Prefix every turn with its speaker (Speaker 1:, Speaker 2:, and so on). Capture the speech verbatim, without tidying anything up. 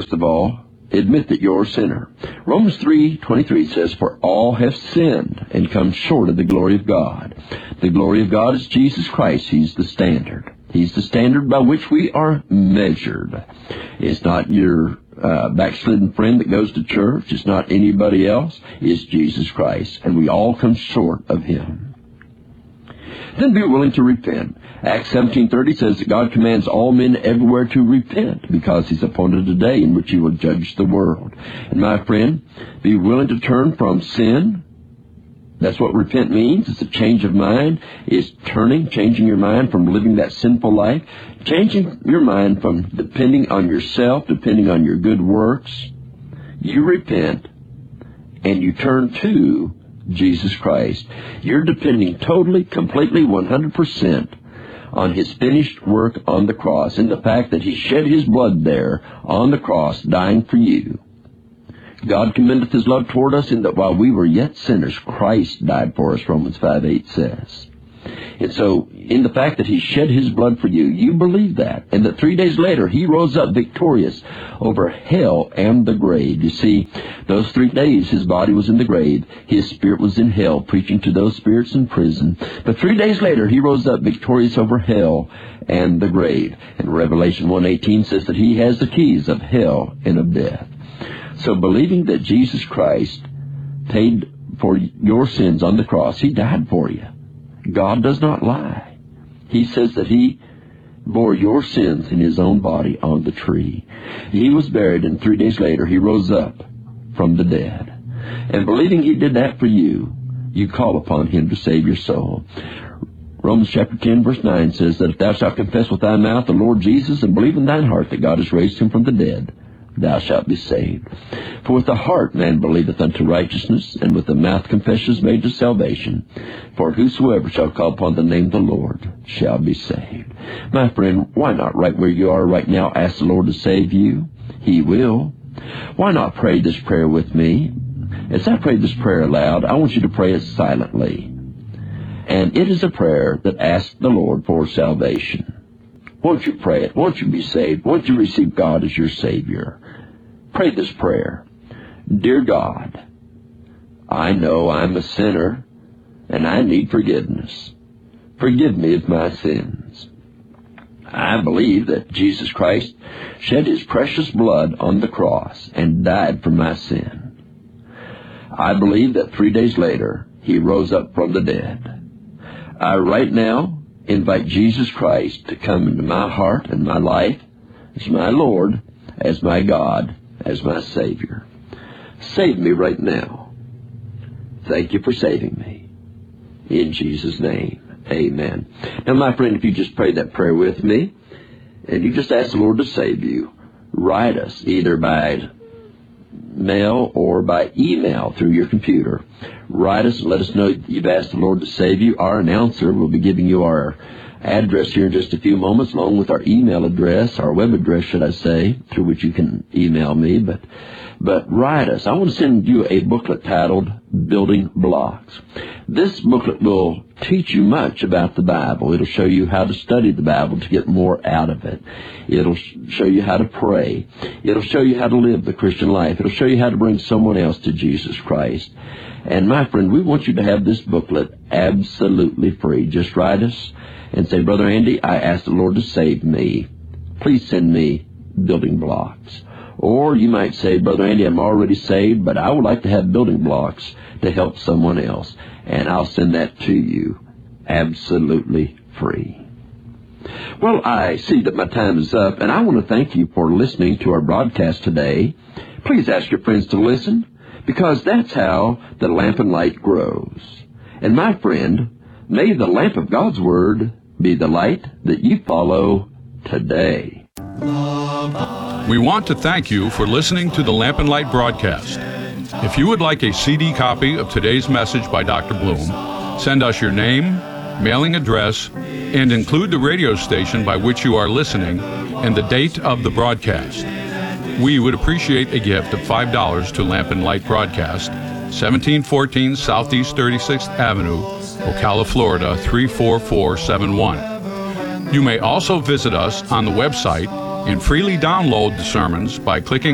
Speaker 1: first of all, admit that you're a sinner. Romans three twenty-three says, "For all have sinned and come short of the glory of God." The glory of God is Jesus Christ. He's the standard. He's the standard by which we are measured. It's not your uh, backslidden friend that goes to church. It's not anybody else. It's Jesus Christ. And we all come short of Him. Then be willing to repent. Acts seventeen thirty says that God commands all men everywhere to repent, because He's appointed a day in which He will judge the world. And my friend, be willing to turn from sin. That's what repent means. It's a change of mind. It's turning, changing your mind from living that sinful life, changing your mind from depending on yourself, depending on your good works. You repent, and you turn to Jesus Christ. You're depending totally, completely, one hundred percent on His finished work on the cross, and the fact that He shed His blood there on the cross, dying for you. God commendeth His love toward us in that while we were yet sinners, Christ died for us, Romans five eight says. And so, in the fact that He shed His blood for you, you believe that, and that three days later He rose up victorious over hell and the grave. You see, those three days His body was in the grave, His spirit was in hell, preaching to those spirits in prison. But three days later He rose up victorious over hell and the grave. And Revelation one eighteen says that He has the keys of hell and of death. So believing that Jesus Christ paid for your sins on the cross, He died for you. God does not lie. He says that He bore your sins in His own body on the tree. He was buried, and three days later He rose up from the dead. And believing He did that for you, you call upon Him to save your soul. Romans chapter ten, verse nine says that if thou shalt confess with thy mouth the Lord Jesus, and believe in thine heart that God has raised Him from the dead, thou shalt be saved. For with the heart man believeth unto righteousness, and with the mouth confession is made to salvation. For whosoever shall call upon the name of the Lord shall be saved. My friend, why not right where you are right now ask the Lord to save you? He will. Why not pray this prayer with me? As I pray this prayer aloud, I want you to pray it silently. And it is a prayer that asks the Lord for salvation. Won't you pray it? Won't you be saved? Won't you receive God as your Savior? Pray this prayer. Dear God, I know I'm a sinner, and I need forgiveness. Forgive me of my sins. I believe that Jesus Christ shed His precious blood on the cross and died for my sin. I believe that three days later He rose up from the dead. I right now invite Jesus Christ to come into my heart and my life as my Lord, as my God, as my Savior. Save me right now. Thank you for saving me. In Jesus' name, amen. Now, my friend, if you just pray that prayer with me, and you just ask the Lord to save you, write us either by mail or by email through your computer. Write us and let us know you've asked the Lord to save you. Our announcer will be giving you our address here in just a few moments, along with our email address, our web address, should I say, through which you can email me. But but write us. I want to send you a booklet titled Building Blocks. This booklet will teach you much about the Bible. It'll show you how to study the Bible to get more out of it. It'll show you how to pray. It'll show you how to live the Christian life. It'll show you how to bring someone else to Jesus Christ. And my friend, we want you to have this booklet absolutely free. Just write us and say, Brother Andy, I asked the Lord to save me. Please send me Building Blocks. Or you might say, Brother Andy, I'm already saved, but I would like to have Building Blocks to help someone else. And I'll send that to you absolutely free. Well, I see that my time is up, and I want to thank you for listening to our broadcast today. Please ask your friends to listen, because that's how the lamp and light grows. And my friend, may the lamp of God's Word be the light that you follow today.
Speaker 2: We want to thank you for listening to the Lamp and Light broadcast. If you would like a C D copy of today's message by Doctor Bloom, send us your name, mailing address, and include the radio station by which you are listening and the date of the broadcast. We would appreciate a gift of five dollars to Lamp and Light Broadcast, seventeen fourteen Southeast thirty-sixth Avenue, Ocala, Florida, three four four seven one. You may also visit us on the website and freely download the sermons by clicking